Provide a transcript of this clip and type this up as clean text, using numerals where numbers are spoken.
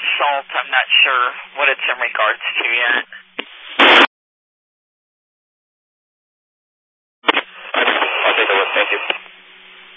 assault. I'm not sure what it's in regards to yet. I'll take a look. Thank you.